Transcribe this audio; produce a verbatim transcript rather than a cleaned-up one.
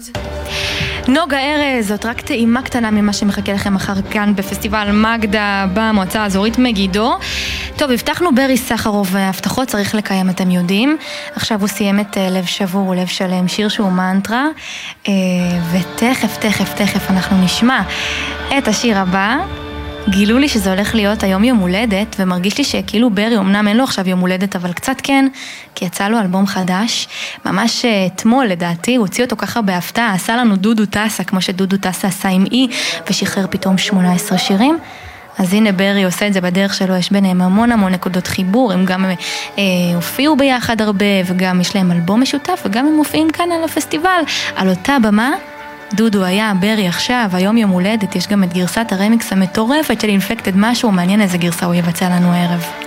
נוגה ארז, זאת רק טעימה קטנה ממה שמחכה לכם אחר כאן בפסטיבל מגדה במועצה האזורית מגידו. טוב, הבטחנו ברי סחרוב, הבטחות צריך לקיים, אתם יודעים. עכשיו הוא סיים את לב שבור ולב שלם, שיר שהוא מנטרה, ותכף, תכף, תכף אנחנו נשמע את השיר הבא. גילו לי שזה הולך להיות היום יום הולדת, ומרגיש לי שכאילו ברי אמנם אין לו עכשיו יום הולדת, אבל קצת כן, כי יצא לו אלבום חדש, ממש אתמול לדעתי, הוא הוציא אותו ככה בהפתעה, עשה לנו דודו טסה, כמו שדודו טסה עשה עם אי, ושחרר פתאום שמונה עשרה שירים. אז הנה ברי עושה את זה בדרך שלו, יש ביניהם המון המון נקודות חיבור, הם גם אה, הופיעו ביחד הרבה, וגם יש להם אלבום משותף, וגם הם מופיעים כאן על הפסטיבל, על אותה במה. דודו היה, ברי עכשיו, היום יום הולדת, יש גם את גרסת הרמיקס המטורפת של אינפקטד משהו, מעניין איזה גרסה הוא יבצע לנו הערב.